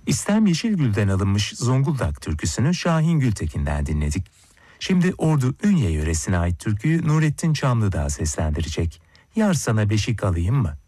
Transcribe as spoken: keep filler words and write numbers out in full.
İstem Yeşilgül'den alınmış Zonguldak türküsünü Şahin Gültekin'den dinledik. Şimdi Ordu Ünye yöresine ait türküyü Nurettin Çamlıdağ seslendirecek. Yar sana beşik alayım mı?